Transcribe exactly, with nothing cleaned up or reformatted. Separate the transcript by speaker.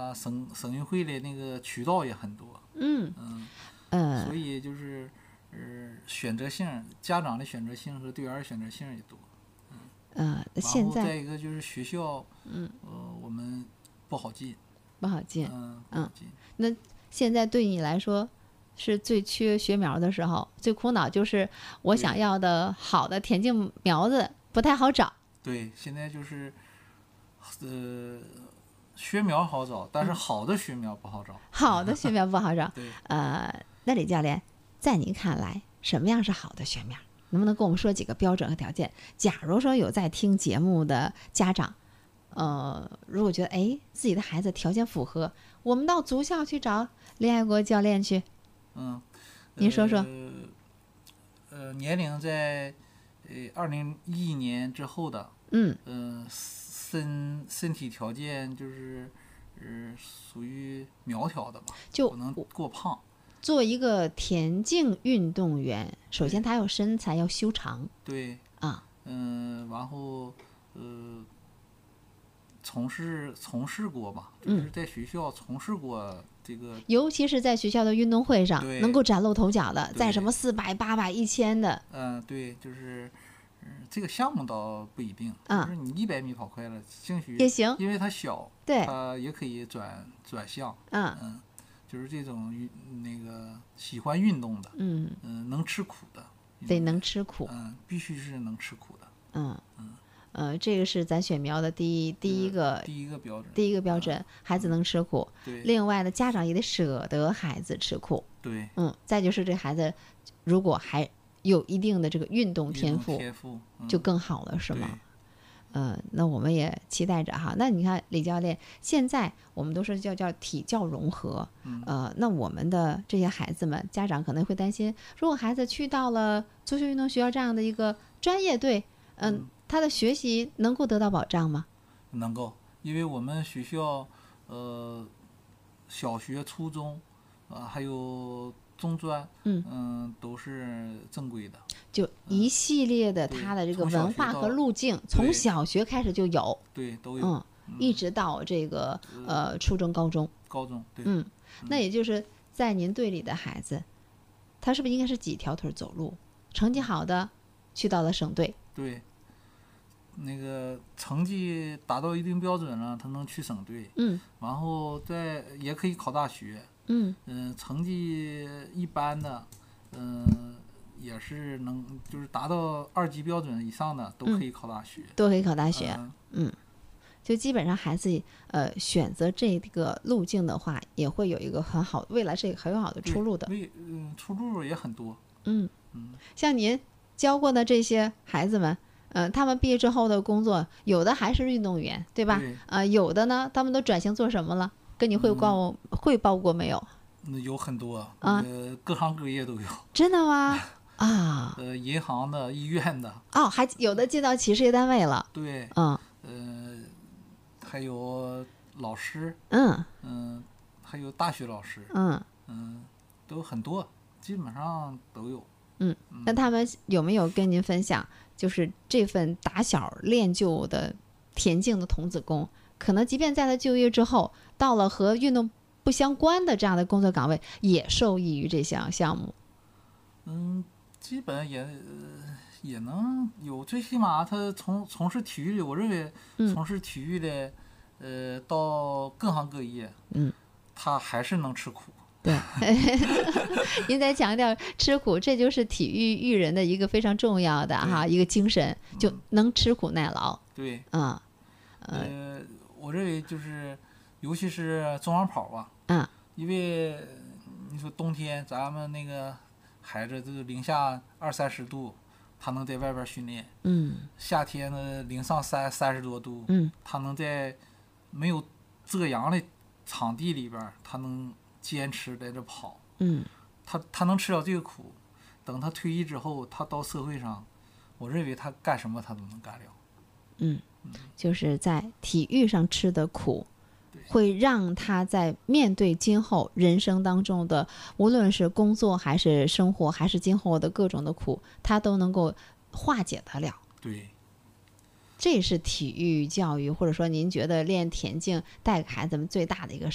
Speaker 1: 啊，省省运会的那个渠道也很多。
Speaker 2: 嗯
Speaker 1: 嗯
Speaker 2: 呃，
Speaker 1: 所以就是呃选择性，家长的选择性和队员的选择性也多。
Speaker 2: 呃，
Speaker 1: 然
Speaker 2: 现
Speaker 1: 后再
Speaker 2: 在
Speaker 1: 一个就是学校，
Speaker 2: 嗯
Speaker 1: 呃，我们不好进，
Speaker 2: 不好进，
Speaker 1: 嗯，不好进。
Speaker 2: 那现在对你来说是最缺学苗的时候，最苦恼就是我
Speaker 1: 对
Speaker 2: 想要的好的田径苗子不太好找。
Speaker 1: 对，现在就是，呃，学苗好找，但是好的学苗不好找。
Speaker 2: 好的学苗不好找。
Speaker 1: 对，
Speaker 2: 呃，那李教练，在您看来，什么样是好的学苗？能不能跟我们说几个标准和条件？假如说有在听节目的家长，呃，如果觉得哎自己的孩子条件符合，我们到足校去找李爱国教练去。
Speaker 1: 嗯，
Speaker 2: 您说说。
Speaker 1: 呃，呃年龄在呃二零一一年之后的，
Speaker 2: 嗯
Speaker 1: 呃，身身体条件就是呃属于苗条的吧，
Speaker 2: 就
Speaker 1: 不能过胖。
Speaker 2: 做一个田径运动员，首先他要身材要修长
Speaker 1: 对，
Speaker 2: 啊，
Speaker 1: 嗯、然后呃，从事从事过吧，就是在学校从事过这个，
Speaker 2: 尤其是在学校的运动会上
Speaker 1: 对
Speaker 2: 能够崭露头角的，
Speaker 1: 对
Speaker 2: 在什么四百、八百、一千的，
Speaker 1: 嗯、对，就是，嗯、这个项目倒不一定，
Speaker 2: 啊
Speaker 1: 就是你一百米跑快了，兴许
Speaker 2: 也行
Speaker 1: 因为它小，
Speaker 2: 对，
Speaker 1: 它也可以转转向，
Speaker 2: 嗯
Speaker 1: 嗯，就是这种运那个喜欢运动的，
Speaker 2: 嗯，
Speaker 1: 嗯、能吃苦的，
Speaker 2: 得能吃苦，
Speaker 1: 嗯、必须是能吃苦的，
Speaker 2: 嗯呃，这个是咱选苗的第一第一个
Speaker 1: 第一个标准，
Speaker 2: 第一个标准，孩子能吃苦。
Speaker 1: 对
Speaker 2: 另外呢，家长也得舍得孩子吃苦。
Speaker 1: 对，
Speaker 2: 嗯，再就是这孩子如果还有一定的这个运动天
Speaker 1: 运动
Speaker 2: 赋，
Speaker 1: 天赋嗯
Speaker 2: 就更好了，是
Speaker 1: 对
Speaker 2: 吗？呃，那我们也期待着哈。那你看，李教练，现在我们都是叫叫体教融合，
Speaker 1: 嗯
Speaker 2: 呃，那我们的这些孩子们，家长可能会担心，如果孩子去到了足球运动学校这样的一个专业队，嗯、
Speaker 1: 嗯
Speaker 2: 他的学习能够得到保障吗？
Speaker 1: 能够，因为我们学校呃小学、初中，呃还有中专，
Speaker 2: 嗯
Speaker 1: 都是正规的，
Speaker 2: 就一系列的
Speaker 1: 对
Speaker 2: 他的这个
Speaker 1: 从小
Speaker 2: 文化
Speaker 1: 学到
Speaker 2: 和路径，从
Speaker 1: 对
Speaker 2: 小学开始就有，
Speaker 1: 对，都有。
Speaker 2: 嗯，一直到这个呃初中、高中，
Speaker 1: 高中对，
Speaker 2: 嗯，那也就是在您队里的孩子，他是不是应该是几条腿走路？成绩好的去到了省队，
Speaker 1: 对，那个成绩达到一定标准了，他能去省队，
Speaker 2: 嗯
Speaker 1: 然后再也可以考大学。
Speaker 2: 嗯
Speaker 1: 嗯、成绩一般的，嗯、也是能就是达到二级标准以上的都可以考大学。
Speaker 2: 都可以考大学。
Speaker 1: 嗯
Speaker 2: 嗯，就基本上孩子呃选择这个路径的话，也会有一个很好，未来是一个很好的出路的。
Speaker 1: 对，嗯，出路也很多。
Speaker 2: 嗯
Speaker 1: 嗯，
Speaker 2: 像您教过的这些孩子们，呃，他们毕业之后的工作，有的还是运动员，对吧？
Speaker 1: 对
Speaker 2: 呃，有的呢，他们都转型做什么了？跟你汇报、汇报过没有？
Speaker 1: 那有很多，
Speaker 2: 啊
Speaker 1: 呃，各行各业都有，
Speaker 2: 真的吗？啊，
Speaker 1: 呃，银行的、医院的，
Speaker 2: 哦，还有的进到企事业单位了。
Speaker 1: 对，
Speaker 2: 嗯
Speaker 1: 呃，还有老师，
Speaker 2: 嗯
Speaker 1: 嗯、还有大学老师，
Speaker 2: 嗯
Speaker 1: 嗯、都很多，基本上都有。
Speaker 2: 嗯。那他们有没有跟您分享，就是这份打小练就的田径的童子功，可能即便在他就业之后，到了和运动不相关的这样的工作岗位，也受益于这项项目。
Speaker 1: 嗯，基本也、呃、也能有，最起码他从从事体育的，我认为
Speaker 2: 嗯
Speaker 1: 从事体育的，呃，到各行各业，
Speaker 2: 嗯，
Speaker 1: 他还是能吃苦。
Speaker 2: 对，您在强调吃苦，这就是体育育人的一个非常重要的哈一个精神，就能吃苦耐劳。
Speaker 1: 对，
Speaker 2: 嗯
Speaker 1: 呃，我认为就是，尤其是中长跑吧，
Speaker 2: 嗯
Speaker 1: 因为你说冬天咱们那个孩子这个零下二三十度，他能在外边训练；
Speaker 2: 嗯
Speaker 1: 夏天呢零上三三十多度，
Speaker 2: 嗯
Speaker 1: 他能在没有遮阳的场地里边，他能坚持在这跑。
Speaker 2: 嗯
Speaker 1: 他他能吃了这个苦，等他退役之后，他到社会上，我认为他干什么他都能干了。
Speaker 2: 嗯，就是在体育上吃的苦
Speaker 1: 对，
Speaker 2: 会让他在面对今后人生当中的，无论是工作还是生活，还是今后的各种的苦，他都能够化解得了。
Speaker 1: 对，
Speaker 2: 这是体育教育，或者说您觉得练田径带给孩子们最大的一个